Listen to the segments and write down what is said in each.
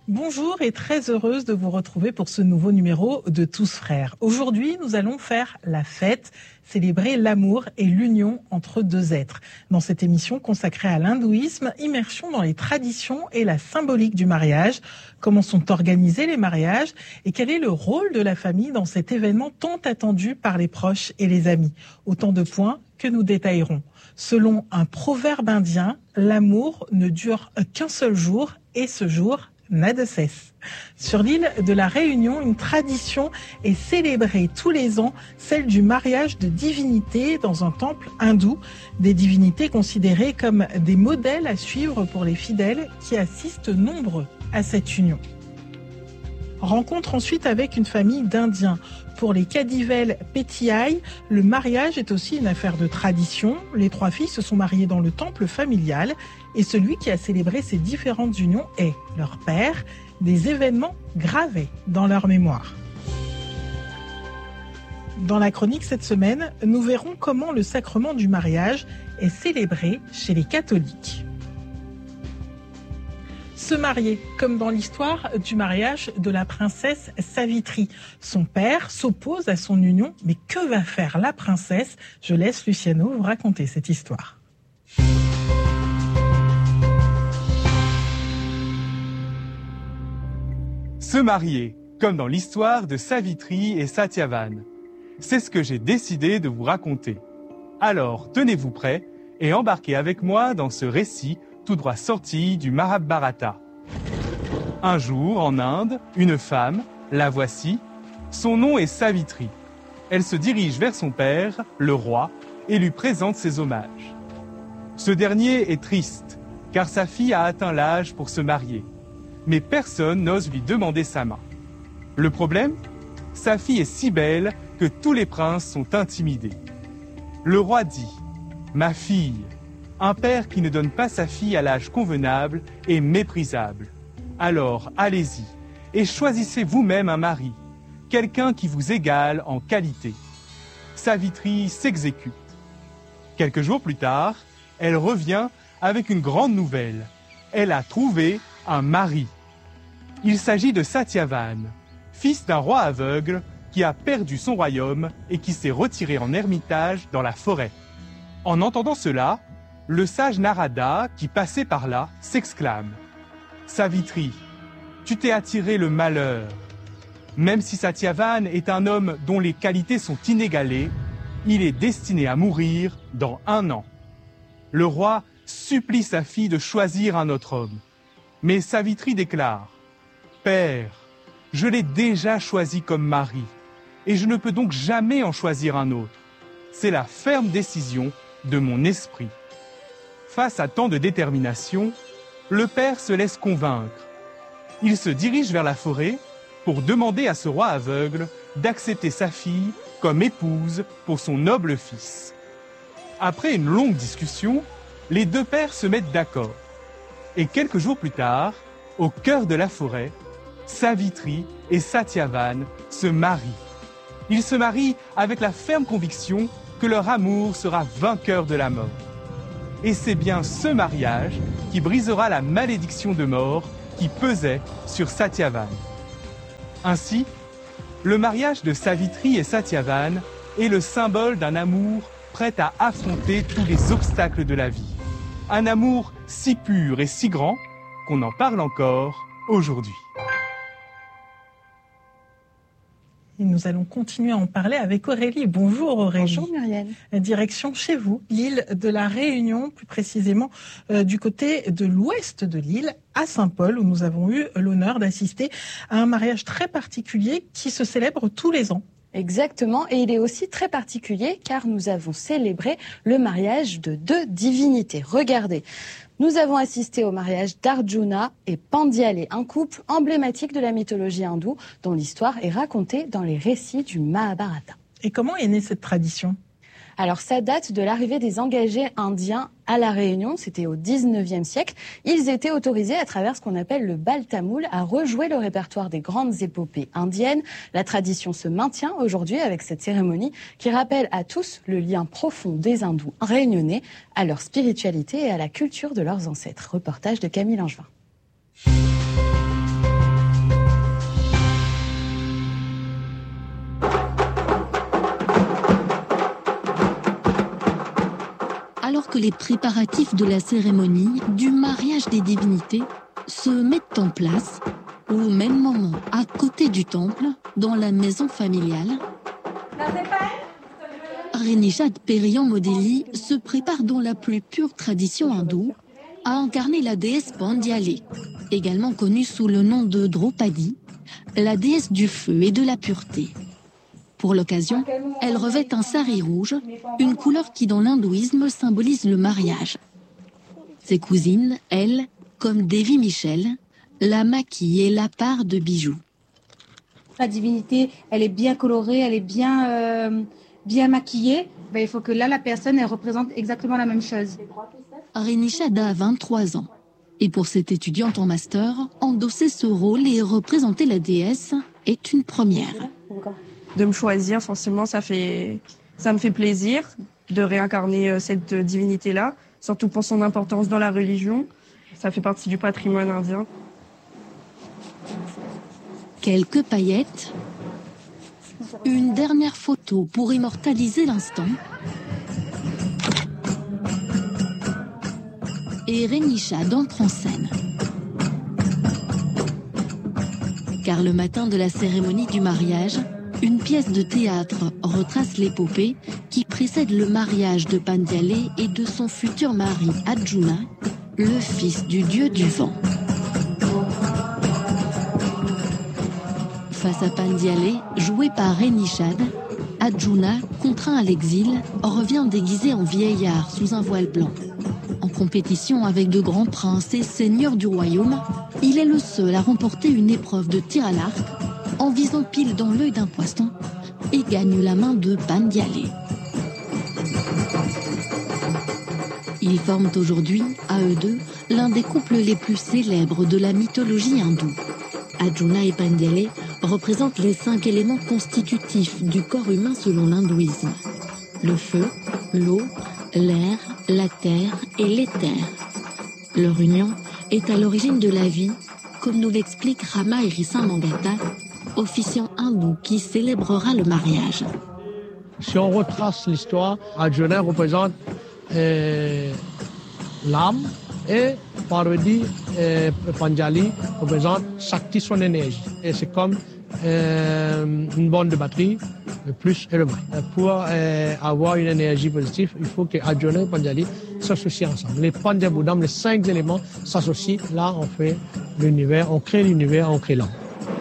Bonjour et très heureuse de vous retrouver pour ce nouveau numéro de Tous Frères. Aujourd'hui, nous allons faire la fête, célébrer l'amour et l'union entre deux êtres. Dans cette émission consacrée à l'hindouisme, immersion dans les traditions et la symbolique du mariage. Comment sont organisés les mariages et quel est le rôle de la famille dans cet événement tant attendu par les proches et les amis. Autant de points que nous détaillerons. Selon un proverbe indien, l'amour ne dure qu'un seul jour et ce jour n'a de cesse. Sur l'île de la Réunion, une tradition est célébrée tous les ans, celle du mariage de divinités dans un temple hindou. Des divinités considérées comme des modèles à suivre pour les fidèles qui assistent nombreux à cette union. Rencontre ensuite avec une famille d'Indiens. Pour les Kadivel Petiai, le mariage est aussi une affaire de tradition. Les trois filles se sont mariées dans le temple familial et celui qui a célébré ces différentes unions est leur père, des événements gravés dans leur mémoire. Dans la chronique cette semaine, nous verrons comment le sacrement du mariage est célébré chez les catholiques. Se marier, comme dans l'histoire du mariage de la princesse Savitri. Son père s'oppose à son union, mais que va faire la princesse? Je laisse Luciano vous raconter cette histoire. Se marier, comme dans l'histoire de Savitri et Satyavan. C'est ce que j'ai décidé de vous raconter. Alors, tenez-vous prêts et embarquez avec moi dans ce récit tout droit sorti du Mahabharata. Un jour, en Inde, une femme, la voici, son nom est Savitri. Elle se dirige vers son père, le roi, et lui présente ses hommages. Ce dernier est triste, car sa fille a atteint l'âge pour se marier. Mais personne n'ose lui demander sa main. Le problème? Sa fille est si belle que tous les princes sont intimidés. Le roi dit « Ma fille ». Un père qui ne donne pas sa fille à l'âge convenable est méprisable. Alors, allez-y et choisissez vous-même un mari, quelqu'un qui vous égale en qualité. Savitri s'exécute. Quelques jours plus tard, elle revient avec une grande nouvelle. Elle a trouvé un mari. Il s'agit de Satyavan, fils d'un roi aveugle qui a perdu son royaume et qui s'est retiré en ermitage dans la forêt. En entendant cela, le sage Narada, qui passait par là, s'exclame « Savitri, tu t'es attiré le malheur. Même si Satyavan est un homme dont les qualités sont inégalées, il est destiné à mourir dans 1 an. » Le roi supplie sa fille de choisir un autre homme. Mais Savitri déclare « Père, je l'ai déjà choisi comme mari, et je ne peux donc jamais en choisir un autre. C'est la ferme décision de mon esprit. » Face à tant de détermination, le père se laisse convaincre. Il se dirige vers la forêt pour demander à ce roi aveugle d'accepter sa fille comme épouse pour son noble fils. Après une longue discussion, les deux pères se mettent d'accord. Et quelques jours plus tard, au cœur de la forêt, Savitri et Satyavan se marient. Ils se marient avec la ferme conviction que leur amour sera vainqueur de la mort. Et c'est bien ce mariage qui brisera la malédiction de mort qui pesait sur Satyavan. Ainsi, le mariage de Savitri et Satyavan est le symbole d'un amour prêt à affronter tous les obstacles de la vie. Un amour si pur et si grand qu'on en parle encore aujourd'hui. Et nous allons continuer à en parler avec Aurélie. Bonjour Aurélie. Bonjour Muriel. Direction chez vous, l'île de la Réunion, plus précisément du côté de l'ouest de l'île, à Saint-Paul, où nous avons eu l'honneur d'assister à un mariage très particulier qui se célèbre tous les ans. Exactement, et il est aussi très particulier car nous avons célébré le mariage de 2 divinités. Regardez, nous avons assisté au mariage d'Arjuna et Pandiale, un couple emblématique de la mythologie hindoue dont l'histoire est racontée dans les récits du Mahabharata. Et comment est née cette tradition ? Alors ça date de l'arrivée des engagés indiens à La Réunion, c'était au 19e siècle. Ils étaient autorisés à travers ce qu'on appelle le bal tamoul à rejouer le répertoire des grandes épopées indiennes. La tradition se maintient aujourd'hui avec cette cérémonie qui rappelle à tous le lien profond des hindous réunionnais à leur spiritualité et à la culture de leurs ancêtres. Reportage de Camille Langevin. alors que les préparatifs de la cérémonie du mariage des divinités se mettent en place, au même moment, à côté du temple, dans la maison familiale, Renishad Periyan-Modeli se prépare dans la plus pure tradition hindoue à incarner la déesse Pandyalé, également connue sous le nom de Draupadi, la déesse du feu et de la pureté. Pour l'occasion, elle revêt un sari rouge, une couleur qui dans l'hindouisme symbolise le mariage. Ses cousines, elles, comme Devi Michel, la maquillent et la parent de bijoux. La divinité, elle est bien colorée, elle est bien maquillée. Il faut que là, la personne, elle représente exactement la même chose. Renishad a 23 ans. Et pour cette étudiante en master, endosser ce rôle et représenter la déesse est une première. De me choisir, forcément, ça me fait plaisir de réincarner cette divinité-là, surtout pour son importance dans la religion. Ça fait partie du patrimoine indien. Quelques paillettes, une dernière photo pour immortaliser l'instant. Et Renishad entre en scène. Car le matin de la cérémonie du mariage, une pièce de théâtre retrace l'épopée qui précède le mariage de Pandyalé et de son futur mari Arjuna, le fils du dieu du vent. Face à Pandyalé, joué par Renishad, Arjuna, contraint à l'exil, revient déguisé en vieillard sous un voile blanc. En compétition avec de grands princes et seigneurs du royaume, il est le seul à remporter une épreuve de tir à l'arc en visant pile dans l'œil d'un poisson et gagne la main de Pandyalé. Ils forment aujourd'hui, à eux deux, l'un des couples les plus célèbres de la mythologie hindoue. Arjuna et Pandyalé représentent les 5 éléments constitutifs du corps humain selon l'hindouisme. Le feu, l'eau, l'air, la terre et l'éther. Leur union est à l'origine de la vie, comme nous l'explique Rama Irisa Mangata, officiant hindou qui célébrera le mariage. Si on retrace l'histoire, Arjuna représente l'âme et Parvati et Pandyalé représentent Shakti, son énergie. Et c'est comme une borne de batterie, le plus et le moins. Pour avoir une énergie positive, il faut que Arjuna et Pandyalé s'associent ensemble. Les Pandyabudam, les 5 éléments s'associent. Là, on fait l'univers, on crée l'univers, on crée l'homme.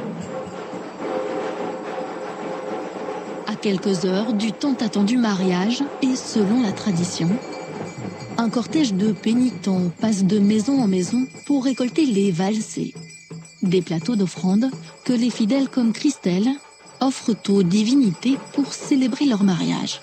À quelques heures du tant attendu mariage, et selon la tradition, un cortège de pénitents passe de maison en maison pour récolter les valsés. Des plateaux d'offrandes que les fidèles comme Christelle offrent aux divinités pour célébrer leur mariage.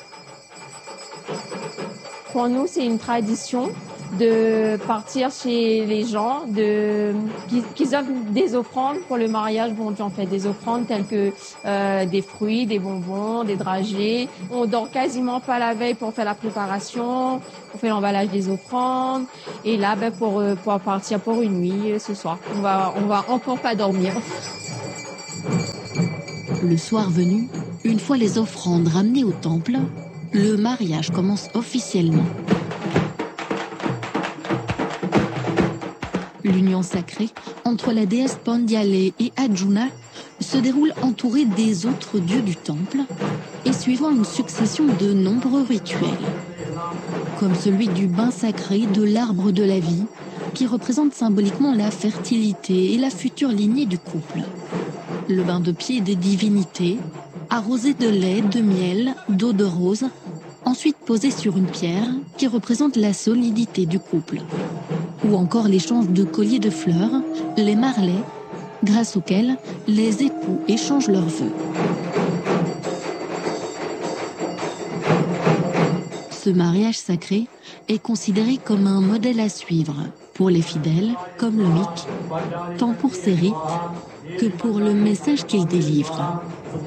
Pour nous, c'est une tradition de partir chez les gens, qu'ils offrent des offrandes pour le mariage. Bon, on fait des offrandes telles que des fruits, des bonbons, des dragées. On dort quasiment pas la veille pour faire la préparation. On fait l'emballage des offrandes. Et là, pour partir pour une nuit ce soir. On va encore pas dormir. Le soir venu, une fois les offrandes ramenées au temple, le mariage commence officiellement. L'union sacrée entre la déesse Pandyalé et Arjuna se déroule entourée des autres dieux du temple et suivant une succession de nombreux rituels, comme celui du bain sacré de l'arbre de la vie, qui représente symboliquement la fertilité et la future lignée du couple. Le bain de pied des divinités, arrosé de lait, de miel, d'eau de rose, ensuite posé sur une pierre qui représente la solidité du couple. Ou encore l'échange de colliers de fleurs, les marlets, grâce auxquels les époux échangent leurs vœux. Ce mariage sacré est considéré comme un modèle à suivre pour les fidèles comme le mythe, tant pour ses rites que pour le message qu'il délivre.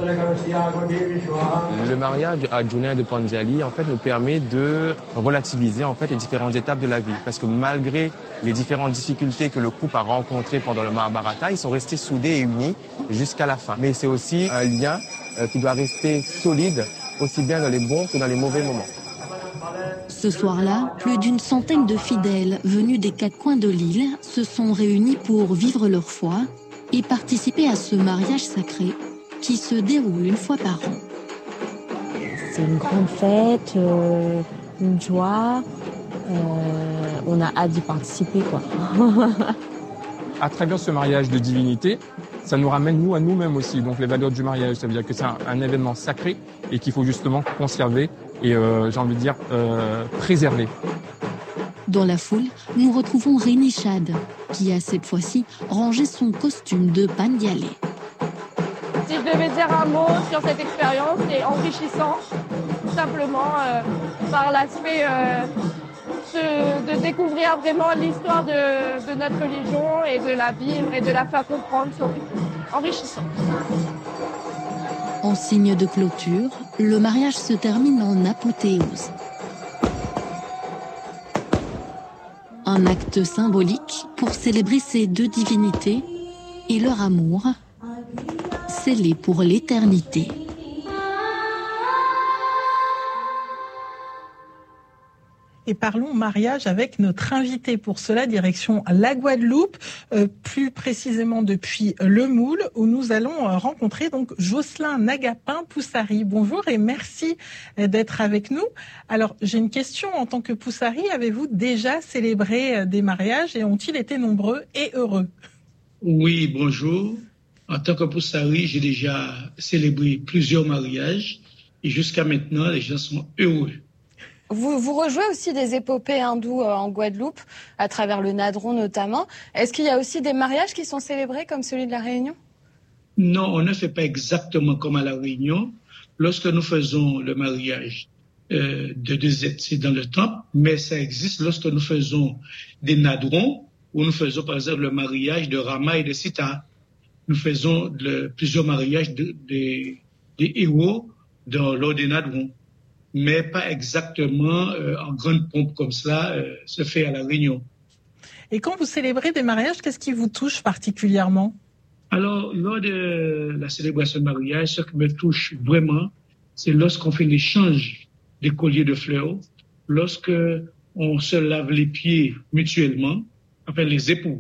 Le mariage d'Arjuna et de Pandyalé en fait nous permet de relativiser en fait les différentes étapes de la vie, parce que malgré les différentes difficultés que le couple a rencontrées pendant le Mahabharata, ils sont restés soudés et unis jusqu'à la fin. Mais c'est aussi un lien qui doit rester solide aussi bien dans les bons que dans les mauvais moments. Ce soir-là, plus d'une centaine de fidèles venus des quatre coins de l'île se sont réunis pour vivre leur foi et participer à ce mariage sacré qui se déroule une fois par an. C'est une grande fête, une joie. On a hâte d'y participer, quoi. À travers ce mariage de divinité, ça nous ramène nous à nous-mêmes aussi. Donc les valeurs du mariage, ça veut dire que c'est un événement sacré et qu'il faut justement conserver et j'ai envie de dire préserver. Dans la foule, nous retrouvons Rémi Chad, qui a cette fois-ci rangé son costume de Pandialé. Si je devais dire un mot sur cette expérience, c'est enrichissant, tout simplement par l'aspect de découvrir vraiment l'histoire de notre religion et de la vivre et de la faire comprendre, surtout. Enrichissant. En signe de clôture, le mariage se termine en apothéose. Un acte symbolique pour célébrer ces deux divinités et leur amour, scellé pour l'éternité. Et parlons mariage avec notre invité. Pour cela, direction la Guadeloupe, plus précisément depuis le Moule, où nous allons rencontrer donc Jocelyn Nagapin-Poussari. Bonjour et merci d'être avec nous. Alors, j'ai une question. En tant que Poussari, avez-vous déjà célébré des mariages et ont-ils été nombreux et heureux? Oui, bonjour. En tant que Poussari, j'ai déjà célébré plusieurs mariages et jusqu'à maintenant, les gens sont heureux. Vous rejouez aussi des épopées hindoues en Guadeloupe, à travers le Nadron notamment. Est-ce qu'il y a aussi des mariages qui sont célébrés comme celui de la Réunion? Non, on ne fait pas exactement comme à la Réunion. Lorsque nous faisons le mariage de deux êtres, c'est dans le temple, mais ça existe lorsque nous faisons des Nadrons, où nous faisons par exemple le mariage de Rama et de Sita. Nous faisons plusieurs mariages des héros lors des Nadrons. Mais pas exactement en grande pompe comme cela se fait à la Réunion. Et quand vous célébrez des mariages, qu'est-ce qui vous touche particulièrement? Alors, lors de la célébration de mariage, ce qui me touche vraiment, c'est lorsqu'on fait l'échange des colliers de fleurs, lorsque on se lave les pieds mutuellement, enfin les époux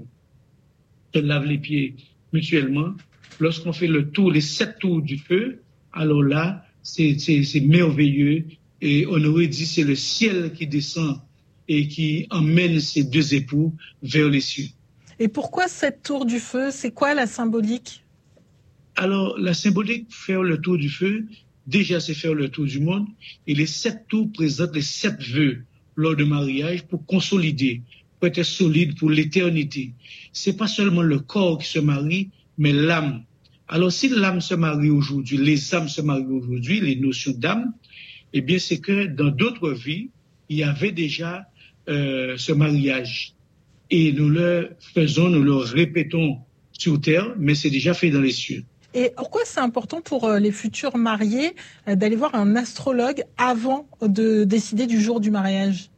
se lavent les pieds mutuellement, lorsqu'on fait les 7 tours du feu, alors là, c'est merveilleux et on aurait dit c'est le ciel qui descend et qui emmène ces deux époux vers les cieux. Et pourquoi cette tour du feu? C'est quoi la symbolique? Alors la symbolique, faire le tour du feu, déjà c'est faire le tour du monde et les 7 tours présentent les 7 vœux lors du mariage pour consolider, pour être solide pour l'éternité. C'est pas seulement le corps qui se marie, mais l'âme. Alors, si l'âme se marie aujourd'hui, les âmes se marient aujourd'hui, les notions d'âme, eh bien, c'est que dans d'autres vies, il y avait déjà ce mariage. Et nous le faisons, nous le répétons sur terre, mais c'est déjà fait dans les cieux. Et pourquoi c'est important pour les futurs mariés d'aller voir un astrologue avant de décider du jour du mariage?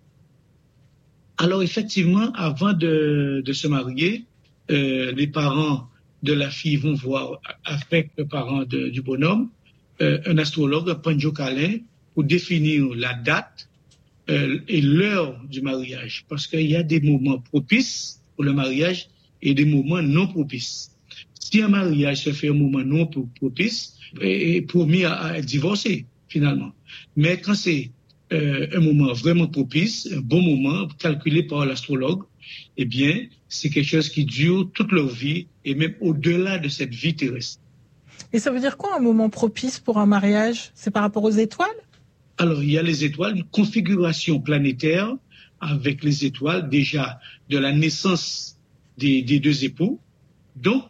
Alors, effectivement, avant de se marier, les parents de la fille vont voir avec le parent du bonhomme un astrologue, un panjo-kalin, pour définir la date et l'heure du mariage. Parce qu'il y a des moments propices pour le mariage et des moments non propices. Si un mariage se fait un moment non propice, est promis à divorcer, finalement. Mais quand c'est un moment vraiment propice, un bon moment calculé par l'astrologue, eh bien, c'est quelque chose qui dure toute leur vie et même au-delà de cette vie terrestre. Et ça veut dire quoi un moment propice pour un mariage? C'est par rapport aux étoiles? Alors, il y a les étoiles, une configuration planétaire avec les étoiles déjà de la naissance des deux époux. Donc,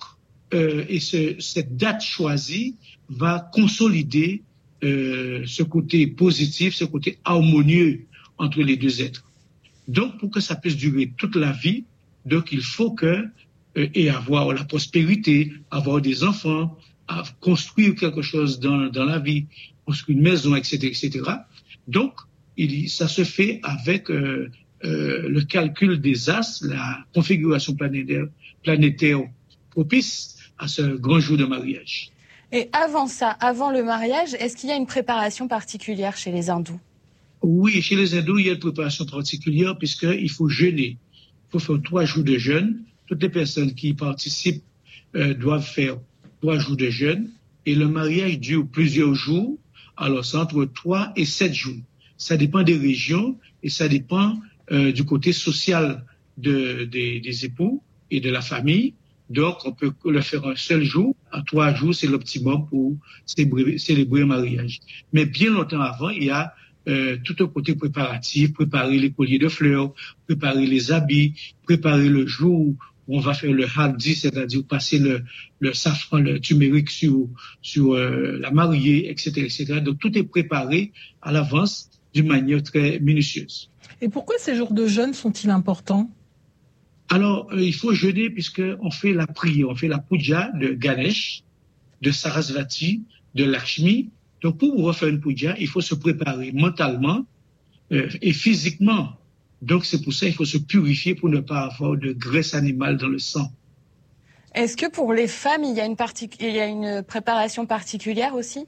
cette date choisie va consolider ce côté positif, ce côté harmonieux entre les deux êtres. Donc, pour que ça puisse durer toute la vie, donc il faut et avoir la prospérité, avoir des enfants, construire quelque chose dans la vie, construire une maison, etc., etc. Donc, ça se fait avec le calcul des astres, la configuration planétaire propice à ce grand jour de mariage. Et avant ça, avant le mariage, est-ce qu'il y a une préparation particulière chez les hindous? Oui, chez les hindous, il y a une préparation particulière puisqu'il faut jeûner. Il faut faire 3 jours de jeûne. Toutes les personnes qui y participent doivent faire 3 jours de jeûne. Et le mariage dure plusieurs jours. Alors, c'est entre 3 et 7 jours. Ça dépend des régions et ça dépend du côté social des époux et de la famille. Donc, on peut le faire un seul jour. À 3 jours, c'est l'optimum pour célébrer un mariage. Mais bien longtemps avant, il y a tout un côté préparatif, préparer les colliers de fleurs, préparer les habits, préparer le jour où on va faire le haldi, c'est-à-dire passer le safran, le turmeric sur la mariée, etc., etc. Donc, tout est préparé à l'avance d'une manière très minutieuse. Et pourquoi ces jours de jeûne sont-ils importants? Alors, il faut jeûner puisqu'on fait la prière, on fait la puja de Ganesh, de Sarasvati, de Lakshmi. Donc, pour refaire une puja, il faut se préparer mentalement et physiquement. Donc, c'est pour ça qu'il faut se purifier pour ne pas avoir de graisse animale dans le sang. Est-ce que pour les femmes, il y a une préparation particulière aussi?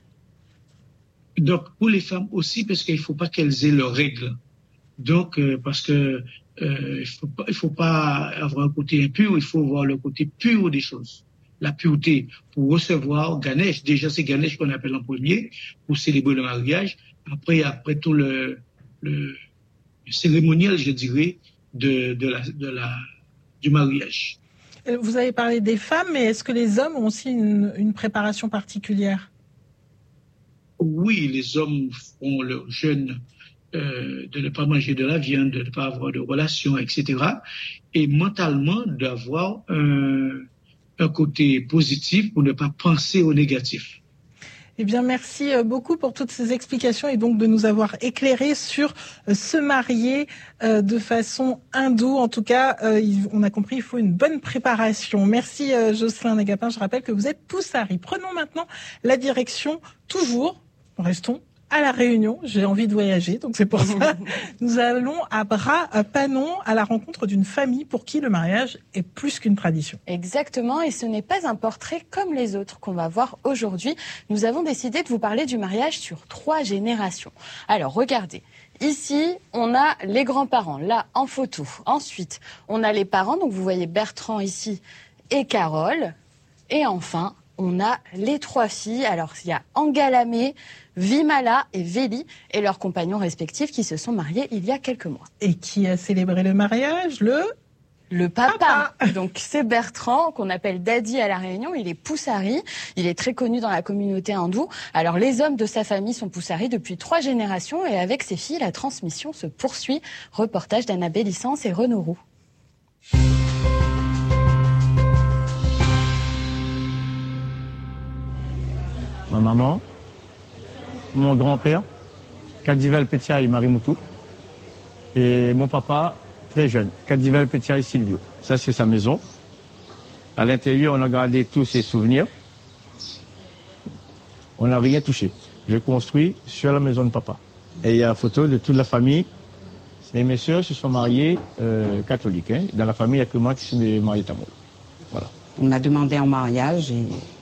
Donc, pour les femmes aussi, parce qu'il ne faut pas qu'elles aient leurs règles. Donc, parce que il faut pas avoir un côté impur, il faut voir le côté pur des choses. La pureté pour recevoir Ganesh. Déjà, c'est Ganesh qu'on appelle en premier pour célébrer le mariage. Après tout le cérémonial, je dirais, du mariage. Vous avez parlé des femmes, mais est-ce que les hommes ont aussi une préparation particulière? Oui, les hommes font leur jeûne de ne pas manger de la viande, de ne pas avoir de relations, etc. Et mentalement, d'avoir un côté positif pour ne pas penser au négatif. Eh bien, merci beaucoup pour toutes ces explications et donc de nous avoir éclairé sur se marier de façon hindoue. En tout cas, on a compris, il faut une bonne préparation. Merci Jocelyn Nagapin. Je rappelle que vous êtes Poussari. Prenons maintenant la direction, toujours, restons à La Réunion. J'ai envie de voyager, donc c'est pour ça. Nous allons à Bras-Panon à la rencontre d'une famille pour qui le mariage est plus qu'une tradition. Exactement, et ce n'est pas un portrait comme les autres qu'on va voir aujourd'hui. Nous avons décidé de vous parler du mariage sur 3 générations. Alors, regardez. Ici, on a les grands-parents, là, en photo. Ensuite, on a les parents, donc vous voyez Bertrand ici et Carole. Et enfin, on a les 3 filles. Alors, il y a Angalamé, Vimala et Véli et leurs compagnons respectifs qui se sont mariés il y a quelques mois. Et qui a célébré le mariage? Le papa. Donc c'est Bertrand, qu'on appelle Daddy à La Réunion. Il est Poussari. Il est très connu dans la communauté hindoue. Alors les hommes de sa famille sont Poussari depuis 3 générations et avec ses filles, la transmission se poursuit. Reportage d'Annabelle Licence et Renaud Roux. Ma maman, mon grand-père, Kadival Petiaï Marimoutou, et mon papa, très jeune, Kadival Petiaï Silvio. Ça, c'est sa maison. À l'intérieur, on a gardé tous ses souvenirs. On n'a rien touché. J'ai construit sur la maison de papa. Et il y a une photo de toute la famille. Et mes soeurs se sont mariées catholiques. Hein. Dans la famille, il n'y a que moi qui suis marié tamoul. Voilà. On m'a demandé en mariage et